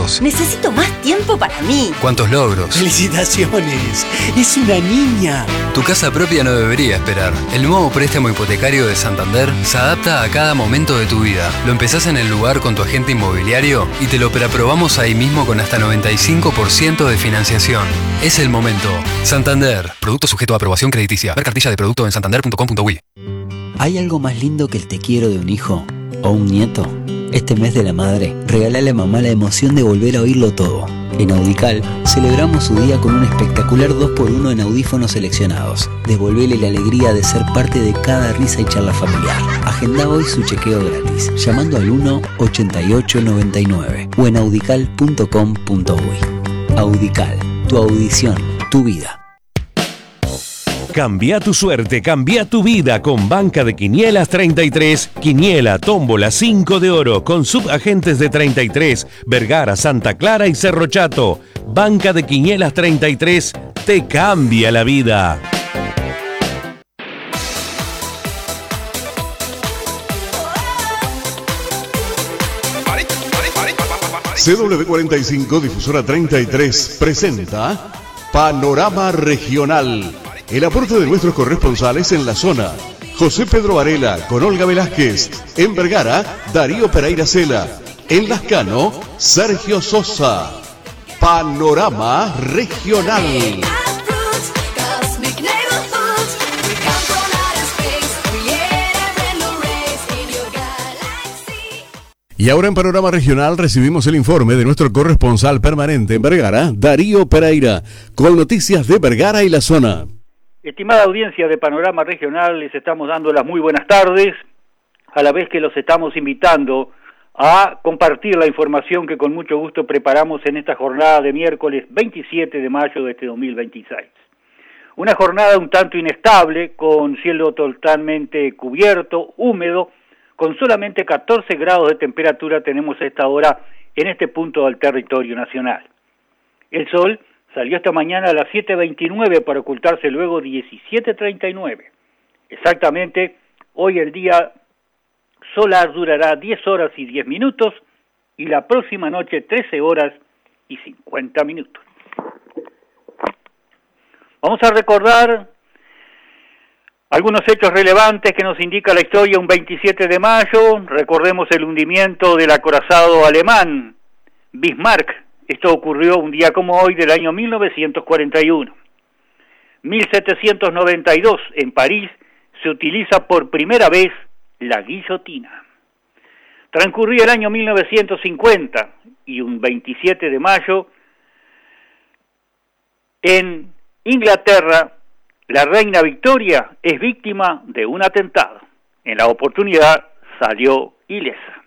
años. Necesito más tiempo para mí. ¿Cuántos logros? ¡Felicitaciones! ¡Es una niña! Tu casa propia no debería esperar. El nuevo préstamo hipotecario de Santander se adapta a cada momento de tu vida. Lo empezás en el lugar con tu agente inmobiliario y te lo preaprobamos ahí mismo con hasta 95% de financiación. Es el momento. Santander. Producto sujeto a aprobación crediticia. Ver cartilla de producto en santander.com.uy. ¿Hay algo más lindo que el te quiero de un hijo o un nieto? Este mes de la madre, regálale a mamá la emoción de volver a oírlo todo. En Audical, celebramos su día con un espectacular 2x1 en audífonos seleccionados. Devolvele la alegría de ser parte de cada risa y charla familiar. Agenda hoy su chequeo gratis, llamando al 1-8899 o en audical.com.uy. Audical, tu audición, tu vida. Cambia tu suerte, cambia tu vida con Banca de Quinielas 33, Quiniela, Tómbola, 5 de oro, con subagentes de 33, Vergara, Santa Clara y Cerro Chato. Banca de Quinielas 33 te cambia la vida. CW45 Difusora 33 presenta Panorama Regional. El aporte de nuestros corresponsales en la zona. José Pedro Varela con Olga Velázquez. En Vergara, Darío Pereira Cela. En Lascano, Sergio Sosa. Panorama Regional. Y ahora en Panorama Regional recibimos el informe de nuestro corresponsal permanente en Vergara, Darío Pereira, con noticias de Vergara y la zona. Estimada audiencia de Panorama Regional, les estamos dando las muy buenas tardes, a la vez que los estamos invitando a compartir la información que con mucho gusto preparamos en esta jornada de miércoles 27 de mayo de este 2026. Una jornada un tanto inestable, con cielo totalmente cubierto, húmedo, con solamente 14 grados de temperatura tenemos a esta hora en este punto del territorio nacional. El sol salió esta mañana a las 7:29 para ocultarse luego 17:39. Exactamente, hoy el día solar durará 10 horas y 10 minutos y la próxima noche 13 horas y 50 minutos. Vamos a recordar algunos hechos relevantes que nos indica la historia un 27 de mayo. Recordemos el hundimiento del acorazado alemán Bismarck. Esto ocurrió un día como hoy del año 1941. 1792, en París, se utiliza por primera vez la guillotina. Transcurría el año 1950 y un 27 de mayo, en Inglaterra, la reina Victoria es víctima de un atentado. En la oportunidad salió ilesa.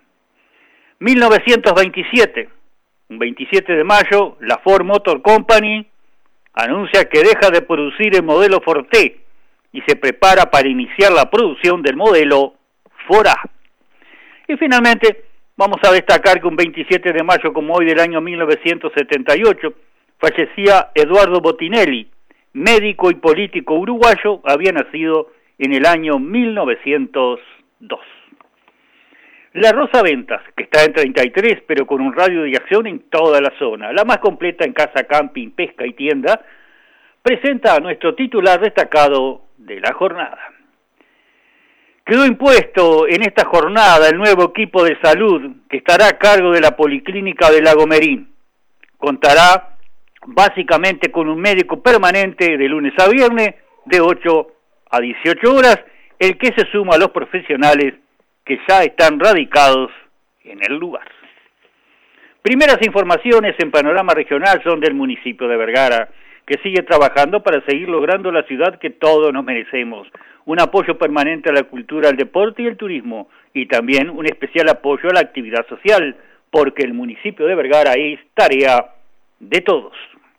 1927, un 27 de mayo, la Ford Motor Company anuncia que deja de producir el modelo Forte y se prepara para iniciar la producción del modelo Ford A. Y finalmente, vamos a destacar que un 27 de mayo como hoy del año 1978, fallecía Eduardo Botinelli, médico y político uruguayo, había nacido en el año 1902. La Rosa Ventas, que está en 33, pero con un radio de acción en toda la zona, la más completa en casa, camping, pesca y tienda, presenta a nuestro titular destacado de la jornada. Quedó impuesto en esta jornada el nuevo equipo de salud que estará a cargo de la Policlínica de Lagomerín. Contará básicamente con un médico permanente de lunes a viernes de 8 a 18 horas, el que se suma a los profesionales que ya están radicados en el lugar. Primeras informaciones en Panorama Regional son del municipio de Vergara, que sigue trabajando para seguir logrando la ciudad que todos nos merecemos. Un apoyo permanente a la cultura, al deporte y el turismo, y también un especial apoyo a la actividad social, porque el municipio de Vergara es tarea de todos.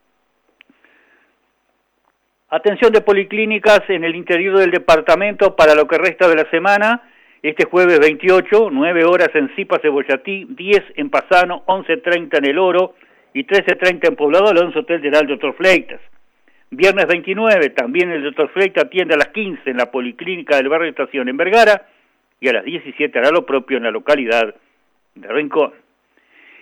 Atención de policlínicas en el interior del departamento para lo que resta de la semana. Este jueves 28, 9 horas en Zipa, Cebollatí, 10 en Pasano, 11:30 en El Oro y 13:30 en Poblado Alonso, Hotel del Dr. Fleitas. Viernes 29, también el Dr. Fleitas atiende a las 15 en la Policlínica del Barrio Estación en Vergara y a las 17 hará lo propio en la localidad de Rincón.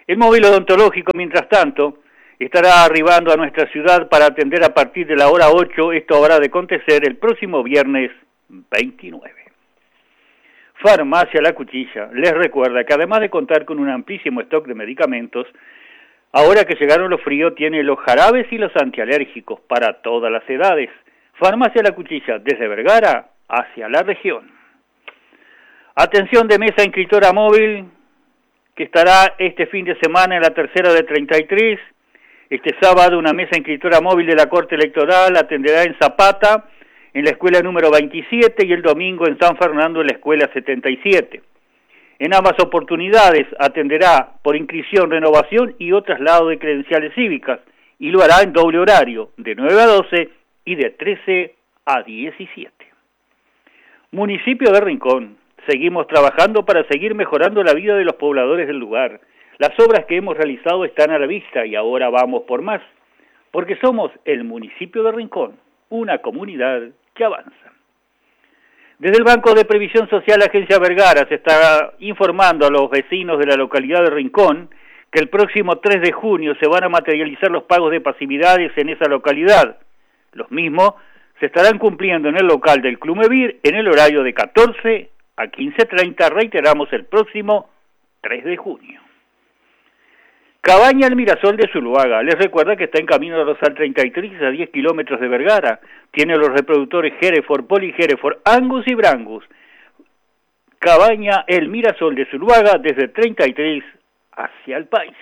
El móvil odontológico, mientras tanto, estará arribando a nuestra ciudad para atender a partir de la hora 8. Esto habrá de acontecer el próximo viernes 29. Farmacia La Cuchilla les recuerda que además de contar con un amplísimo stock de medicamentos, ahora que llegaron los fríos, tiene los jarabes y los antialérgicos para todas las edades. Farmacia La Cuchilla, desde Vergara hacia la región. Atención de mesa inscriptora móvil, que estará este fin de semana en la tercera de 33. Este sábado una mesa inscriptora móvil de la Corte Electoral atenderá en Zapata, en la escuela número 27, y el domingo en San Fernando, en la escuela 77. En ambas oportunidades atenderá por inscripción, renovación y o traslado de credenciales cívicas, y lo hará en doble horario, de 9 a 12 y de 13 a 17. Municipio de Rincón. Seguimos trabajando para seguir mejorando la vida de los pobladores del lugar. Las obras que hemos realizado están a la vista y ahora vamos por más, porque somos el municipio de Rincón, una comunidad que avanza. Desde el Banco de Previsión Social Agencia Vergara se está informando a los vecinos de la localidad de Rincón que el próximo 3 de junio se van a materializar los pagos de pasividades en esa localidad. Los mismos se estarán cumpliendo en el local del Club Mevir en el horario de 14 a 15:30, reiteramos, el próximo 3 de junio. Cabaña El Mirasol de Zuluaga les recuerda que está en camino de Rosal 33 a 10 kilómetros de Vergara. Tiene los reproductores Hereford, Poli Hereford, Angus y Brangus. Cabaña El Mirasol de Zuluaga desde 33 hacia el país.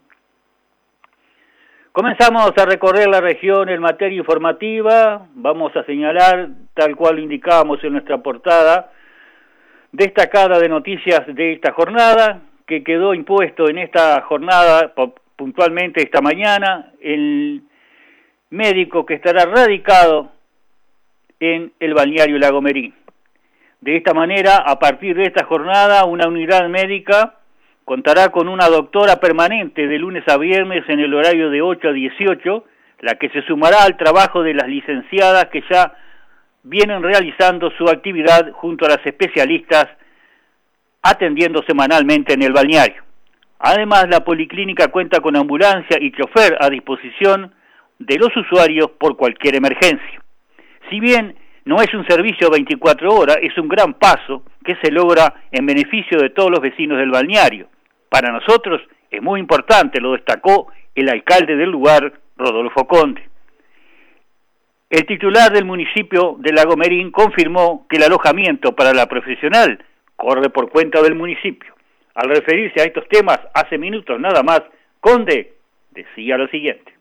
Comenzamos a recorrer la región en materia informativa. Vamos a señalar, tal cual lo indicábamos en nuestra portada destacada de noticias de esta jornada, que quedó impuesto en esta jornada, puntualmente esta mañana, el médico que estará radicado en el balneario Lago Merín. De esta manera, a partir de esta jornada, una unidad médica contará con una doctora permanente de lunes a viernes en el horario de 8 a 18, la que se sumará al trabajo de las licenciadas que ya vienen realizando su actividad junto a las especialistas atendiendo semanalmente en el balneario. Además, la policlínica cuenta con ambulancia y chofer a disposición de los usuarios por cualquier emergencia. Si bien no es un servicio 24 horas, es un gran paso que se logra en beneficio de todos los vecinos del balneario. Para nosotros es muy importante, lo destacó el alcalde del lugar, Rodolfo Conde. El titular del municipio de Lago Merín confirmó que el alojamiento para la profesional corre por cuenta del municipio. Al referirse a estos temas hace minutos nada más, Conde decía lo siguiente.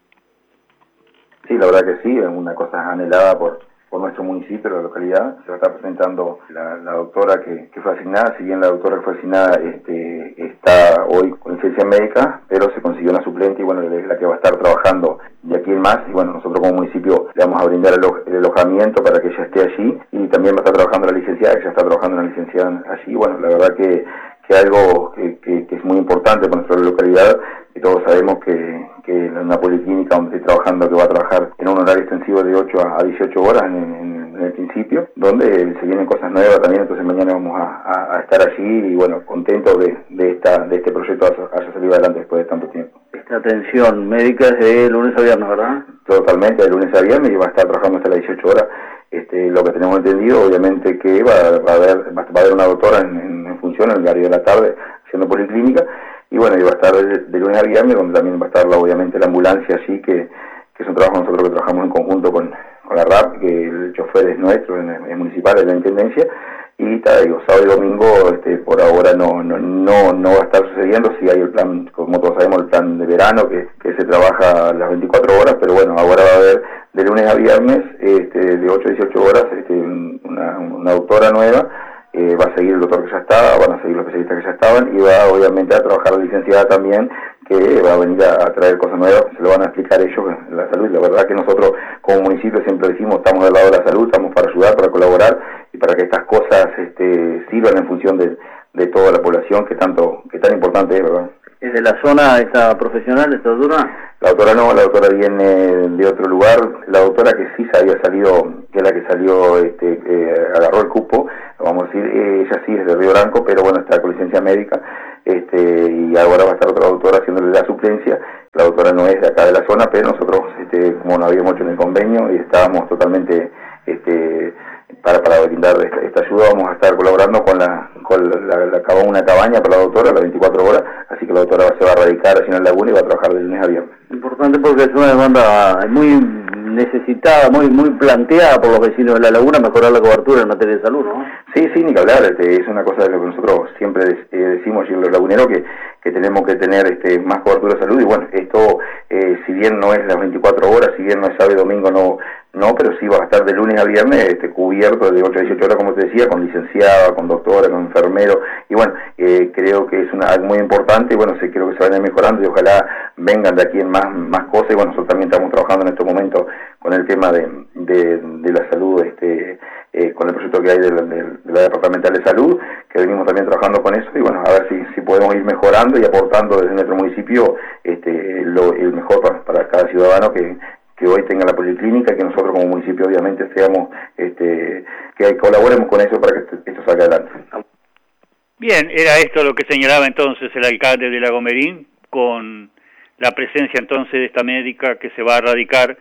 Sí, la verdad que sí, es una cosa anhelada por nuestro municipio, la localidad. Se va a estar presentando la doctora que fue asignada. Si bien la doctora que fue asignada está hoy con licencia médica, pero se consiguió una suplente y bueno, es la que va a estar trabajando de aquí en más. Y bueno, nosotros como municipio le vamos a brindar el alojamiento para que ella esté allí, y también va a estar trabajando la licenciada, que ya está trabajando una licenciada allí. Bueno, la verdad que algo que es muy importante para nuestra localidad, y todos sabemos que una policlínica donde estoy trabajando, que va a trabajar en un horario extensivo de 8 a 18 horas en el principio, donde se vienen cosas nuevas también. Entonces mañana vamos a estar allí y bueno, contentos de este proyecto haya salido adelante después de tanto tiempo. Esta atención médica es de lunes a viernes, ¿verdad? Totalmente, de lunes a viernes, y va a estar trabajando hasta las 18 horas. Lo que tenemos entendido, obviamente, que va a haber una doctora en función en el horario de la tarde haciendo policlínica, y bueno, y va a estar de lunes a viernes, donde también va a estar obviamente la ambulancia allí, que es un trabajo nosotros que trabajamos en conjunto con la RAP, que el chofer es nuestro, es municipal, es la intendencia, y sábado y domingo por ahora no va a estar sucediendo. Si hay el plan, como todos sabemos, el plan de verano que se trabaja las 24 horas, pero bueno, ahora va a haber de lunes a viernes de 8 a 18 horas una doctora nueva. Va a seguir el doctor que ya estaba, van a seguir los especialistas que ya estaban, y va obviamente a trabajar la licenciada también, que va a venir a traer cosas nuevas, se lo van a explicar ellos en la salud. La verdad que nosotros como municipio siempre decimos, estamos del lado de la salud, estamos para ayudar, para colaborar, y para que estas cosas sirvan en función de toda la población, que tan importante es, ¿verdad? ¿Es de la zona esta profesional, esta doctora? La doctora no, la doctora viene de otro lugar. La doctora que sí había salido, que es la que salió, agarró el cupo, vamos a decir, ella sí es de Río Branco, pero bueno, está con licencia médica, y ahora va a estar otra doctora haciéndole la suplencia. La doctora no es de acá de la zona, pero nosotros, como no habíamos hecho en el convenio, y estábamos totalmente, para brindar esta ayuda, vamos a estar colaborando con una cabaña para la doctora las 24 horas, así que la doctora se va a radicar allí en la laguna y va a trabajar de lunes a viernes. Importante porque es una demanda muy necesitada, muy planteada por los vecinos de la laguna, mejorar la cobertura en materia de salud, ¿no? Sí, ni que hablar, es una cosa de lo que nosotros siempre decimos allí en los laguneros, que tenemos que tener más cobertura de salud, y bueno, esto, si bien no es las 24 horas, si bien no es sábado y domingo, no, pero sí va a estar de lunes a viernes cubierto de 8 a 18 horas, como te decía, con licenciada, con doctora, con enfermero, y bueno, creo que es algo muy importante, y bueno, creo que se vayan mejorando, y ojalá vengan de aquí en más cosas, y bueno, nosotros también estamos trabajando en estos momentos con el tema de la salud, con el proyecto que hay de la Departamental de Salud, que venimos también trabajando con eso, y bueno, a ver si podemos ir mejorando y aportando desde nuestro municipio el mejor para cada ciudadano que hoy tenga la policlínica, que nosotros como municipio obviamente seamos, que colaboremos con eso para que esto salga adelante. Bien, era esto lo que señalaba entonces el alcalde de Lagomerín, con la presencia entonces de esta médica que se va a radicar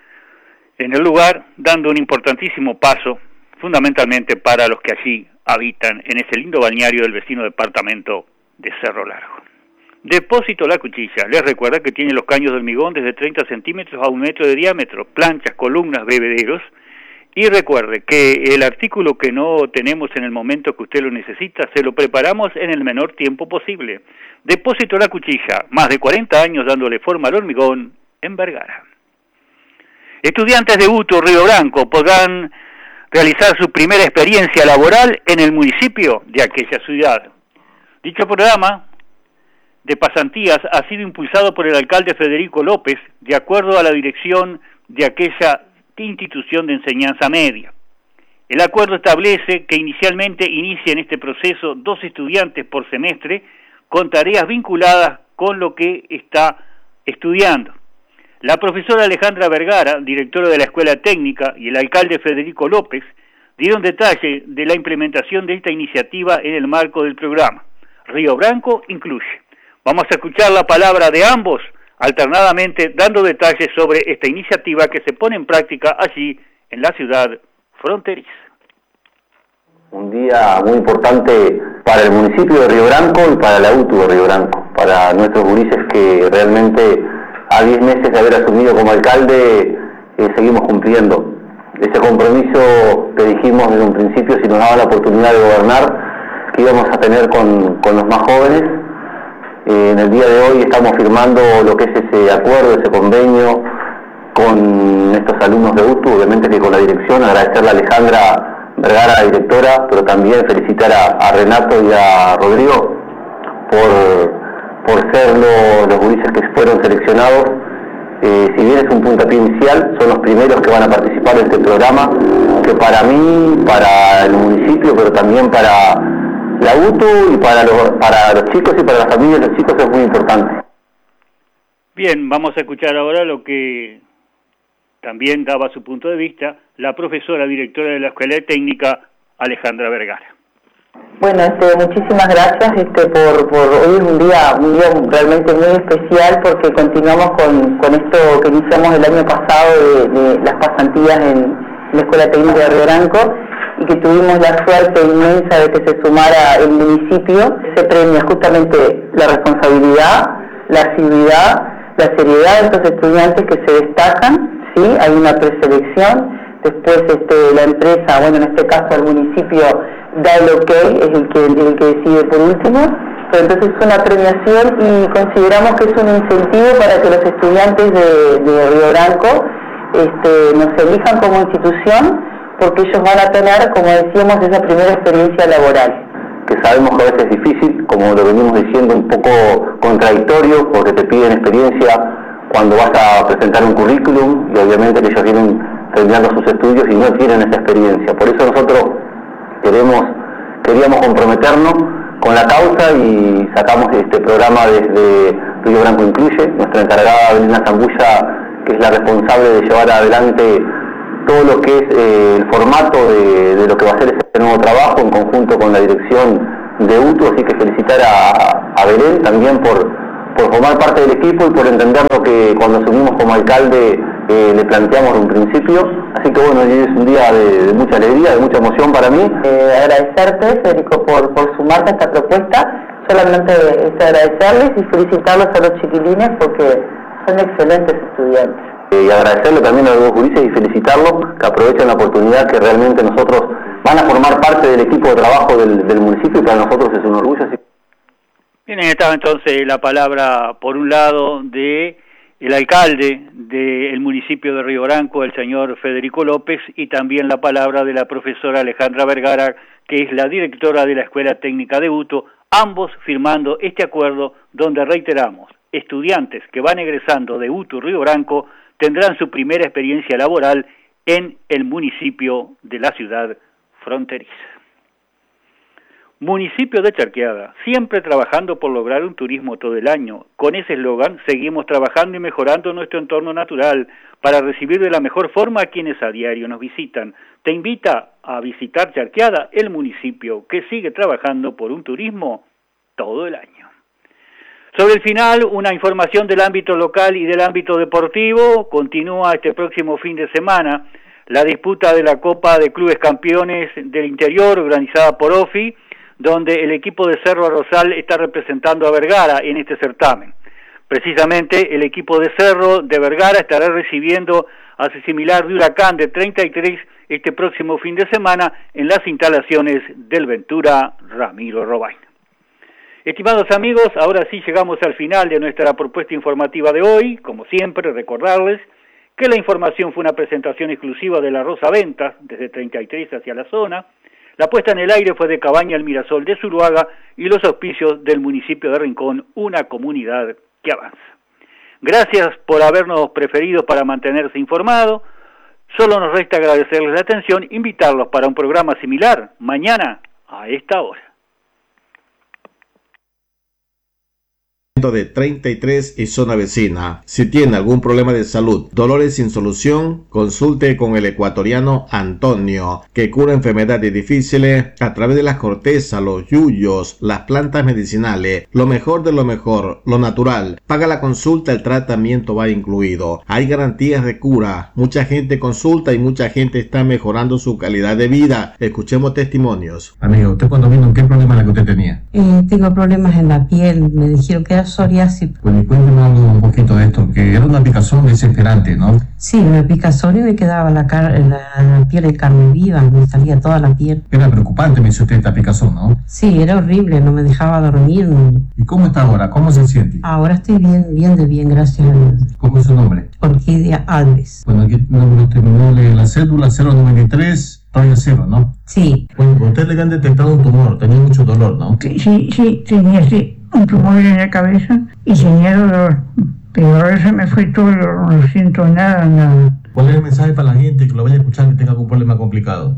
en el lugar, dando un importantísimo paso, fundamentalmente para los que allí habitan, en ese lindo balneario del vecino departamento de Cerro Largo. Depósito La Cuchilla. Les recuerda que tiene los caños de hormigón desde 30 centímetros a 1 metro de diámetro, planchas, columnas, bebederos. Y recuerde que el artículo que no tenemos en el momento que usted lo necesita, se lo preparamos en el menor tiempo posible. Depósito La Cuchilla, más de 40 años dándole forma al hormigón en Vergara. Estudiantes de UTU Río Branco podrán realizar su primera experiencia laboral en el municipio de aquella ciudad. Dicho programa de pasantías ha sido impulsado por el alcalde Federico López, de acuerdo a la dirección de aquella institución de enseñanza media. El acuerdo establece que inicialmente inician este proceso 2 estudiantes por semestre con tareas vinculadas con lo que está estudiando. La profesora Alejandra Vergara, directora de la Escuela Técnica, y el alcalde Federico López dieron detalle de la implementación de esta iniciativa en el marco del programa Río Branco Incluye. Vamos a escuchar la palabra de ambos, alternadamente dando detalles sobre esta iniciativa que se pone en práctica allí en la ciudad fronteriza. Un día muy importante para el municipio de Río Branco y para la UTU de Río Branco, para nuestros gurises que realmente a 10 meses de haber asumido como alcalde seguimos cumpliendo. Ese compromiso que dijimos desde un principio, si nos daba la oportunidad de gobernar, que íbamos a tener con los más jóvenes. En el día de hoy estamos firmando lo que es ese acuerdo, ese convenio con estos alumnos de UTU, obviamente que con la dirección, agradecerle a Alejandra Vergara, la directora, pero también felicitar a Renato y a Rodrigo por ser los gurises que fueron seleccionados. Si bien es un puntapié inicial, son los primeros que van a participar en este programa, que para mí, para el municipio, pero también para la UTU y para los chicos y para las familias de los chicos es muy importante. Bien, vamos a escuchar ahora lo que también daba su punto de vista la profesora directora de la Escuela Técnica, Alejandra Vergara. Bueno, muchísimas gracias por hoy es un día realmente muy especial porque continuamos con esto que iniciamos el año pasado de las pasantías en la Escuela Técnica de Río Branco y que tuvimos la suerte inmensa de que se sumara el municipio. Se premia justamente la responsabilidad, la asiduidad, la seriedad de estos estudiantes que se destacan, ¿sí? Hay una preselección, después la empresa, bueno, en este caso el municipio da el ok, es el que decide por último, pero entonces es una premiación y consideramos que es un incentivo para que los estudiantes de Río Branco nos elijan como institución, porque ellos van a tener, como decíamos, esa primera experiencia laboral. Que sabemos que a veces es difícil, como lo venimos diciendo, un poco contradictorio, porque te piden experiencia cuando vas a presentar un currículum, y obviamente que ellos vienen terminando sus estudios y no tienen esa experiencia. Por eso nosotros queríamos comprometernos la causa y sacamos este programa desde Río Branco Incluye. Nuestra encargada, Belina Zambulla, que es la responsable de llevar adelante todo lo que es el formato de lo que va a ser este nuevo trabajo en conjunto con la dirección de UTU, así que felicitar a Belén también por formar parte del equipo y por entender lo que cuando asumimos como alcalde le planteamos de un principio. Así que bueno, hoy es un día de mucha alegría, de mucha emoción para mí. Agradecerte, Federico, por sumarte a esta propuesta. Solamente agradecerles y felicitarlos a los chiquilines porque son excelentes estudiantes. Y agradecerle también a los dos gurises y felicitarlos, que aprovechen la oportunidad que realmente nosotros van a formar parte del equipo de trabajo del municipio y para nosotros es un orgullo. Así. Bien, estaba entonces la palabra, por un lado, de el alcalde del municipio de Río Branco, el señor Federico López, y también la palabra de la profesora Alejandra Vergara, que es la directora de la Escuela Técnica de UTU, ambos firmando este acuerdo donde reiteramos, estudiantes que van egresando de UTU Río Branco tendrán su primera experiencia laboral en el municipio de la ciudad fronteriza. Municipio de Charqueada, siempre trabajando por lograr un turismo todo el año. Con ese eslogan seguimos trabajando y mejorando nuestro entorno natural para recibir de la mejor forma a quienes a diario nos visitan. Te invita a visitar Charqueada, el municipio que sigue trabajando por un turismo todo el año. Sobre el final, una información del ámbito local y del ámbito deportivo. Continúa este próximo fin de semana la disputa de la Copa de Clubes Campeones del Interior, organizada por OFI, donde el equipo de Cerro Rosal está representando a Vergara en este certamen. Precisamente el equipo de Cerro de Vergara estará recibiendo a su similar de Huracán de 33 este próximo fin de semana en las instalaciones del Ventura Ramiro Robain. Estimados amigos, ahora sí llegamos al final de nuestra propuesta informativa de hoy. Como siempre, recordarles que la información fue una presentación exclusiva de la Rosa Ventas desde 33 hacia la zona. La puesta en el aire fue de Cabaña El Mirasol de Zuluaga y los auspicios del municipio de Rincón, una comunidad que avanza. Gracias por habernos preferido para mantenerse informado. Solo nos resta agradecerles la atención, invitarlos para un programa similar mañana a esta hora. De 33 y zona vecina. Si tiene algún problema de salud, dolores sin solución, consulte con el ecuatoriano Antonio, que cura enfermedades difíciles a través de las cortezas, los yuyos, las plantas medicinales, lo mejor de lo mejor, lo natural. Paga la consulta, el tratamiento va incluido. Hay garantías de cura. Mucha gente consulta y mucha gente está mejorando su calidad de vida. Escuchemos testimonios. Amigo, ¿usted cuando vino qué problema era que usted tenía? Tengo problemas en la piel, me dijeron que era psoriasis. Pues cuénteme algo un poquito de esto, que era una picazón desesperante, ¿no? Sí, me picazón y me quedaba la piel de carne viva, me salía toda la piel. Era preocupante, me dice usted, esta picazón, ¿no? Sí, era horrible, no me dejaba dormir. ¿Y cómo está ahora? ¿Cómo se siente? Ahora estoy bien, gracias a Dios. ¿Cómo es su nombre? Orquídea Alves. Bueno, aquí nos terminó la cédula 093, raya 0, ¿no? Sí. Bueno, a usted le han detectado un tumor, tenía mucho dolor, ¿no? Sí, tenía un tumor en la cabeza y tenía dolor, pero ahora se me fue todo, no siento nada. ¿Cuál es el mensaje para la gente que lo vaya a escuchar que tenga algún problema complicado?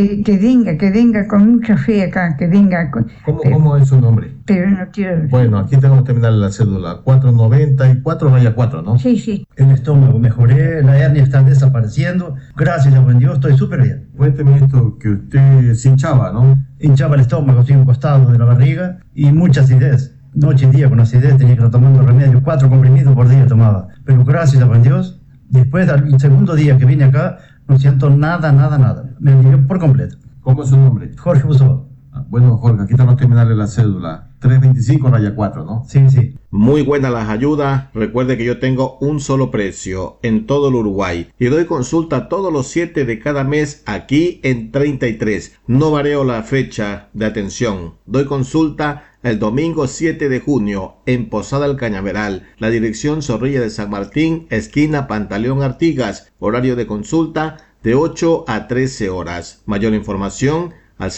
Que venga con mucha fe acá, que venga. ¿Cómo es su nombre? Pero no quiero. Bueno, aquí tengo que terminar la cédula 494, raya 4, ¿no? Sí. El estómago mejoré, la hernia está desapareciendo. Gracias a buen Dios, estoy súper bien. Cuénteme esto, que usted se hinchaba, ¿no? Hinchaba el estómago, así un costado de la barriga y mucha acidez. Noche y día con acidez, tenía que estar tomando remedio, 4 comprimidos por día tomaba. Pero gracias a buen Dios, después del segundo día que vine acá, no siento nada. Me alivió por completo. ¿Cómo es su nombre? Jorge Busó. Bueno, Jorge, aquí estamos terminando la cédula 325, raya 4, ¿no? Sí. Muy buenas las ayudas. Recuerde que yo tengo un solo precio en todo el Uruguay y doy consulta todos los 7 de cada mes aquí en 33. No vareo la fecha de atención. Doy consulta el domingo 7 de junio en Posada El Cañaveral, la dirección Zorrilla de San Martín, esquina Pantaleón Artigas, horario de consulta de 8 a 13 horas. Mayor información al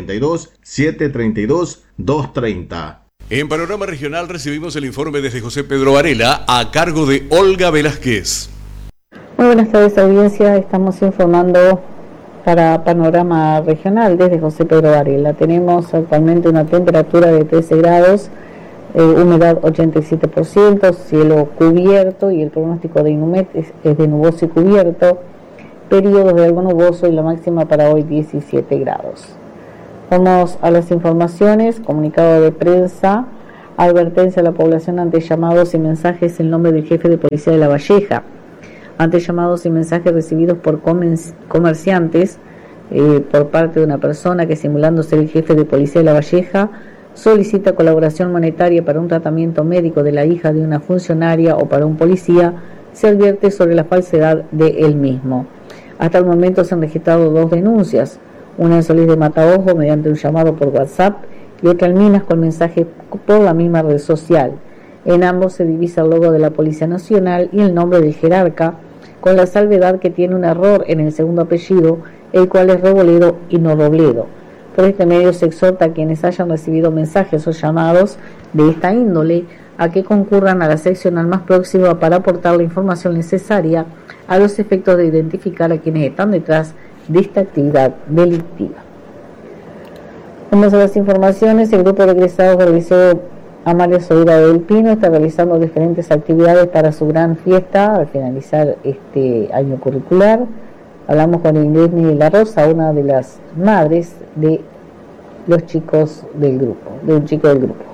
092-732-230. En Panorama Regional recibimos el informe desde José Pedro Varela a cargo de Olga Velázquez. Muy buenas tardes, audiencia. Estamos informando Para Panorama Regional, desde José Pedro Varela, tenemos actualmente una temperatura de 13 grados, humedad 87%, cielo cubierto y el pronóstico de INUMED es de nuboso y cubierto, periodos de algo nuboso y la máxima para hoy 17 grados. Vamos a las informaciones, comunicado de prensa, advertencia a la población ante llamados y mensajes en nombre del jefe de policía de La Valleja. Ante llamados y mensajes recibidos por comerciantes por parte de una persona que, simulando ser el jefe de policía de La Valleja, solicita colaboración monetaria para un tratamiento médico de la hija de una funcionaria o para un policía, se advierte sobre la falsedad de él mismo. Hasta el momento se han registrado 2 denuncias, una en Solís de Mataojo mediante un llamado por WhatsApp y otra en Minas con mensaje por la misma red social. En ambos se divisa el logo de la Policía Nacional y el nombre del jerarca, con la salvedad que tiene un error en el segundo apellido, el cual es Reboledo y no Robledo. Por este medio se exhorta a quienes hayan recibido mensajes o llamados de esta índole a que concurran a la seccional más próxima para aportar la información necesaria a los efectos de identificar a quienes están detrás de esta actividad delictiva. Vamos a las informaciones. El grupo de egresados del Liceo Amalia Soldera del Pino está realizando diferentes actividades para su gran fiesta al finalizar este año curricular. Hablamos con Irene de la Rosa, una de las madres de los chicos del grupo, de un chico del grupo.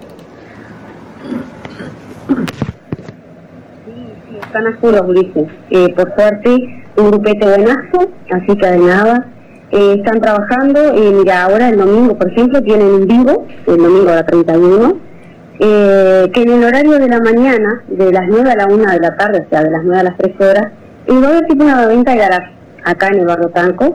Sí, están a full los gurises. Por suerte, un grupete buenazo, así que de nada. Están trabajando, mira, ahora el domingo, por ejemplo, tienen un vivo, el domingo a la 31, que en el horario de la mañana, de las 9 a la 1 de la tarde, o sea, de las 9 a las 3 horas, va a haber tipo una venta de garage acá en el barrio Tanco.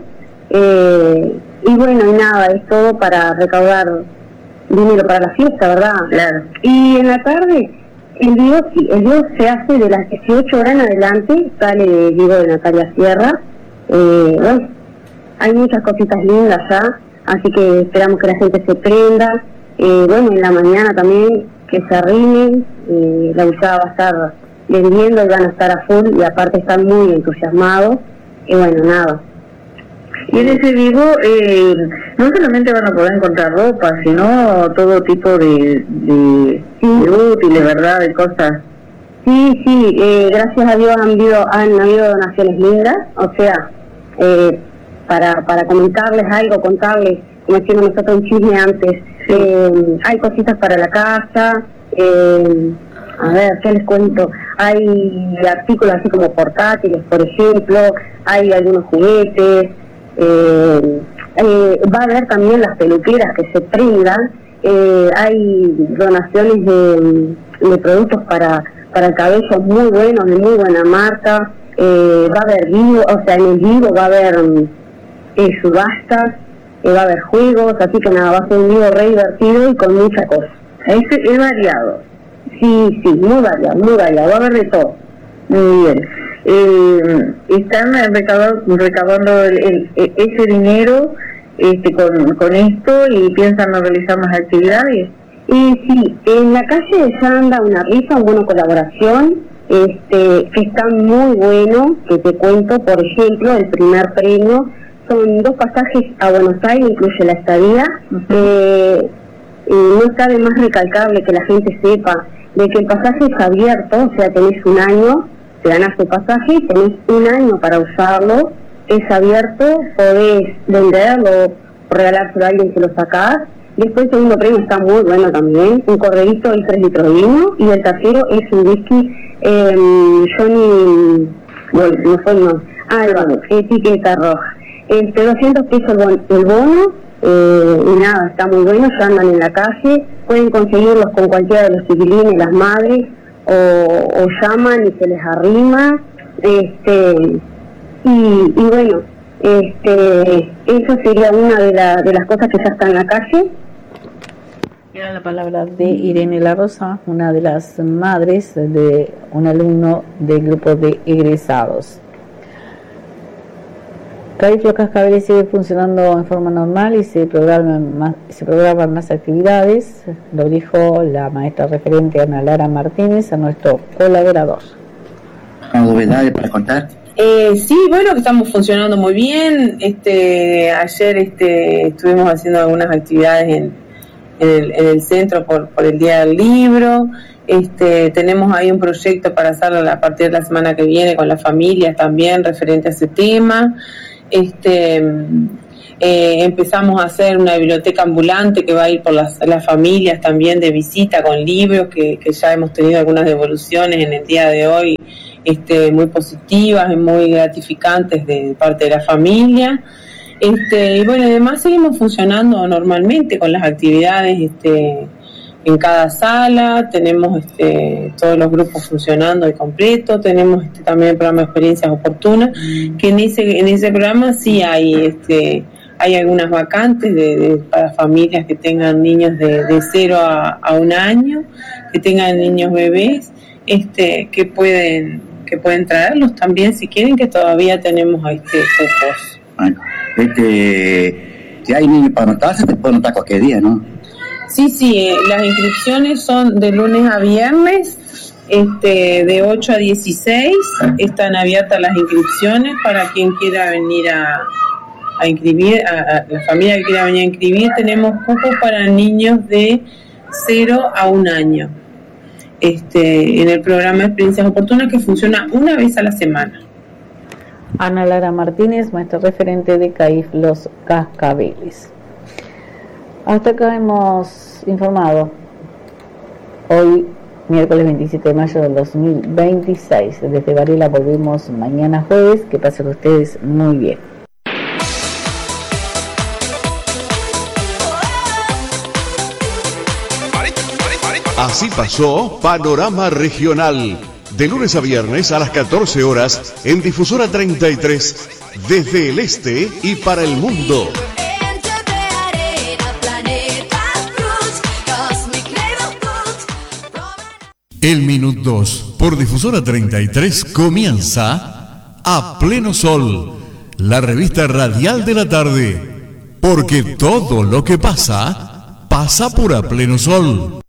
Y bueno, y nada, es todo para recaudar dinero para la fiesta, ¿verdad? Claro. Y en la tarde, el vivo se hace de las 18 horas en adelante, sale el vivo de Natalia Sierra. Bueno, hay muchas cositas lindas ya, así que esperamos que la gente se prenda. Bueno, en la mañana también que se arrimen, la usada va a estar vendiendo y van a estar a full y aparte están muy entusiasmados. Y bueno, nada. Y en ese vivo no solamente van a poder encontrar ropa, sino todo tipo de útiles, ¿verdad? De cosas. Sí, gracias a Dios han habido donaciones lindas, o sea, para comentarles algo, contarles, como decimos nosotros un chisme antes, hay cositas para la casa, a ver, ¿qué les cuento? Hay artículos así como portátiles, por ejemplo, hay algunos juguetes, va a haber también las peluqueras que se prendan, hay donaciones de productos para el cabello muy buenos, de muy buena marca, va a haber vivo, o sea, en el vivo va a haber subastas, va a haber juegos, así que nada, va a ser un vivo re divertido y con mucha cosa. Es variado. Sí, muy variado, va a haber de todo. Muy bien. Están recaudando ese dinero con esto y piensan realizar más actividades. Sí, en la calle ya anda una rifa, una colaboración, que está muy bueno, que te cuento, por ejemplo, el primer premio son 2 pasajes a Buenos Aires, incluye la estadía. No está de más recalcable que la gente sepa de que el pasaje es abierto, o sea, tenés un año, te ganás el pasaje y tenés un año para usarlo, es abierto, podés venderlo, regalárselo a alguien que lo sacás. Después el segundo premio está muy bueno también, un corderito y 3 litros de vino, y el tercero es un whisky Johnny, etiqueta roja. 200 pesos el bono, y nada, está muy bueno, ya andan en la calle, pueden conseguirlos con cualquiera de los chiquilines, las madres, o llaman y se les arrima, y bueno, eso sería una de las cosas que ya está en la calle. Era la palabra de Irene La Rosa, una de las madres de un alumno del grupo de egresados. Cariflo Cascabel sigue funcionando en forma normal y se programan más actividades, lo dijo la maestra referente Ana Lara Martínez a nuestro colaborador. Novedades para contar. Sí, bueno, que estamos funcionando muy bien. Ayer estuvimos haciendo algunas actividades en el centro por el Día del Libro. Tenemos ahí un proyecto para hacerlo a partir de la semana que viene con las familias también referente a ese tema. Empezamos a hacer una biblioteca ambulante que va a ir por las familias también de visita con libros, que ya hemos tenido algunas devoluciones en el día de hoy muy positivas y muy gratificantes de parte de la familia. Y bueno, además seguimos funcionando normalmente con las actividades en cada sala. Tenemos todos los grupos funcionando de completo. Tenemos también el programa de experiencias oportunas, que en ese programa sí hay algunas vacantes para familias que tengan niños de 0 a 1 año, que tengan niños bebés, que pueden traerlos también si quieren, que todavía tenemos cupos. Bueno, si hay niños para anotarse, se puede anotar cualquier día, ¿no? Sí, las inscripciones son de lunes a viernes, de 8 a 16, están abiertas las inscripciones para quien quiera venir a inscribir, a la familia que quiera venir a inscribir. Tenemos cupos para niños de 0 a 1 año. En el programa de experiencias oportunas, que funciona una vez a la semana. Ana Lara Martínez, maestra referente de CAIF Los Cascabeles. Hasta acá hemos informado hoy, miércoles 27 de mayo del 2026. Desde Varela volvemos mañana jueves. Que pasen ustedes muy bien. Así pasó Panorama Regional, de lunes a viernes a las 14 horas en Difusora 33, desde el este y para el mundo. El Minut 2 por Difusora 33 comienza A Pleno Sol, la revista radial de la tarde, porque todo lo que pasa, pasa por A Pleno Sol.